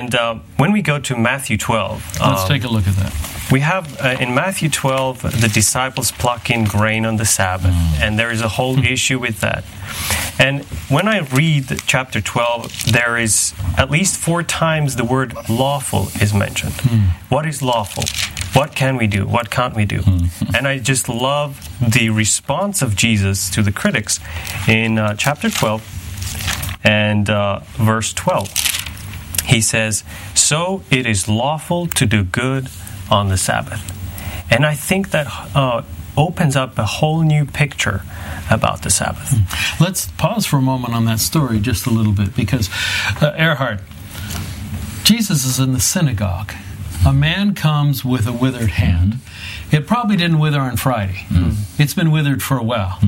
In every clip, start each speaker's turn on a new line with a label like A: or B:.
A: And when we go to Matthew 12...
B: Let's take a look at that.
A: We have, in Matthew 12, the disciples plucking grain on the Sabbath, and there is a whole issue with that. And when I read chapter 12, there is at least 4 times the word lawful is mentioned. What is lawful? What can we do? What can't we do? And I just love the response of Jesus to the critics in chapter 12 and verse 12. He says, "So it is lawful to do good on the Sabbath." And I think that opens up a whole new picture about the Sabbath.
B: Let's pause for a moment on that story just a little bit, because Erhard, Jesus is in the synagogue. A man comes with a withered hand. It probably didn't wither on Friday. It's been withered for a while.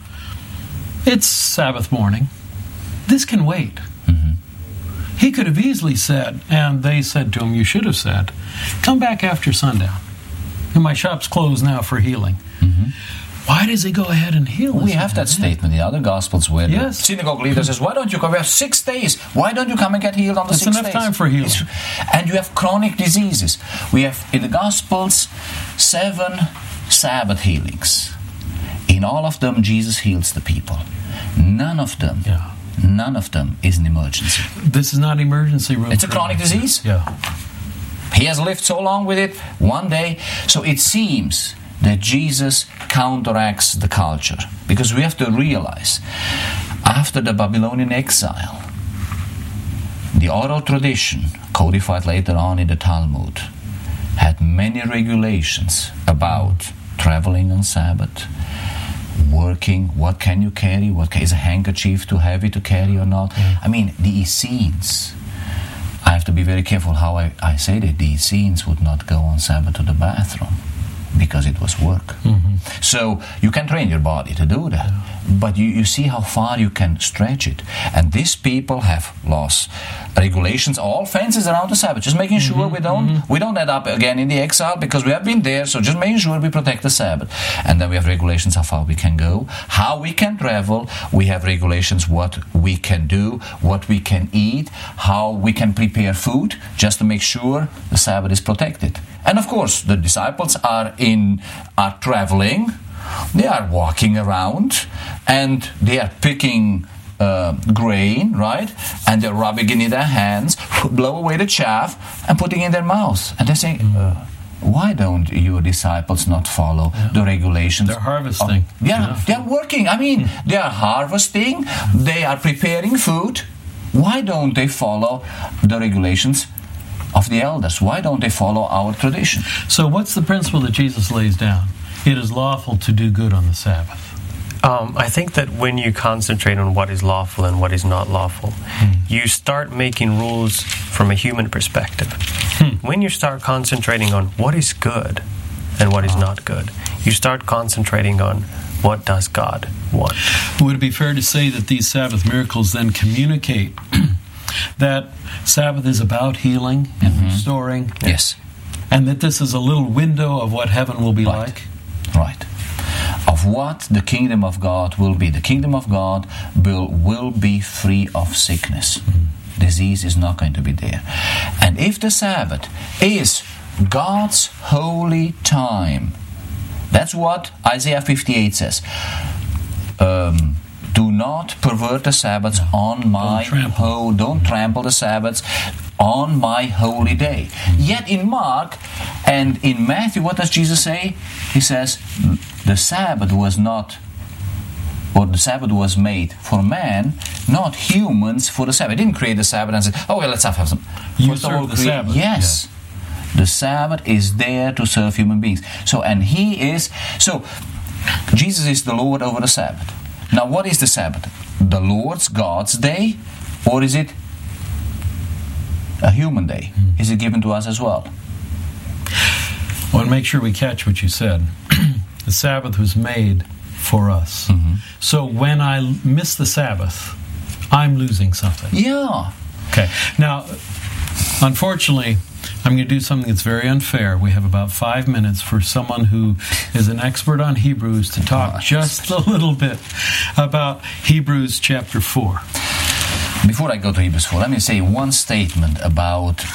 B: It's Sabbath morning. This can wait. He could have easily said, and they said to him, you should have said, come back after sundown. And my shop's closed now for healing. Why does he go ahead and heal?
C: We have that statement in the other Gospels where the synagogue leader says, why don't you come? We have 6 days. Why don't you come and get healed on the 6 days?
B: It's enough time for healing.
C: And you have chronic diseases. We have in the Gospels 7 Sabbath healings. In all of them, Jesus heals the people. None of them is an emergency.
B: This is not emergency room.
C: It's a chronic disease.
B: Yeah.
C: He has lived so long with it, one day. So it seems that Jesus counteracts the culture. Because we have to realize, after the Babylonian exile, the oral tradition, codified later on in the Talmud, had many regulations about traveling on Sabbath, working, what can you carry, is a handkerchief too heavy to carry or not. I mean, the Essenes, I have to be very careful how I say that. The Essenes would not go on Sabbath to the bathroom because it was work. So you can train your body to do that, but you see how far you can stretch it. And these people have laws, regulations, all fences around the Sabbath, just making sure we don't end up again in the exile, because we have been there. So just making sure we protect the Sabbath. And then we have regulations how far we can go, how we can travel. We have regulations what we can do, what we can eat, how we can prepare food, just to make sure the Sabbath is protected. And of course, the disciples are traveling. They are walking around, and they are picking grain, right? And they're rubbing it in their hands, blow away the chaff, and putting it in their mouth. And they're saying, why don't your disciples not follow the regulations?
B: They're harvesting.
C: They're working. I mean, they are harvesting. They are preparing food. Why don't they follow the regulations of the elders? Why don't they follow our tradition?
B: So what's the principle that Jesus lays down? It is lawful to do good on the Sabbath.
A: I think that when you concentrate on what is lawful and what is not lawful, you start making rules from a human perspective. When you start concentrating on what is good and what is not good, you start concentrating on what does God want.
B: Would it be fair to say that these Sabbath miracles then communicate that Sabbath is about healing and restoring?
C: Yes.
B: And that this is a little window of what heaven will be like?
C: Right. Of what the kingdom of God will be. The kingdom of God will be free of sickness. Disease is not going to be there. And if the Sabbath is God's holy time, that's what Isaiah 58 says. Do not pervert the Sabbaths on my don't trample the Sabbaths on my holy day. Yet in Mark and in Matthew, what does Jesus say? He says, the Sabbath was made for man, not humans for the Sabbath. He didn't create the Sabbath and say, let's have some.
B: You serve the Sabbath.
C: Yes. Yeah. The Sabbath is there to serve human beings. So Jesus is the Lord over the Sabbath. Now, what is the Sabbath? The Lord's, God's day, or is it a human day? Is it given to us as well?
B: I want to make sure we catch what you said. The Sabbath was made for us. So when I miss the Sabbath, I'm losing something.
C: Yeah.
B: Okay. Now, unfortunately, I'm going to do something that's very unfair. We have about 5 minutes for someone who is an expert on Hebrews to talk just a little bit about Hebrews chapter 4.
C: Before I go to Hebrews 4, let me say one statement about